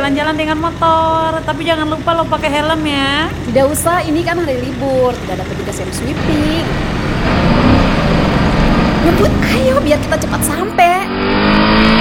jalan-jalan dengan motor. Tapi jangan lupa lo pakai helm ya. Tidak usah, ini kan hari libur, tidak ada petugas yang sweeping. Ngebut, ayo biar kita cepat sampai.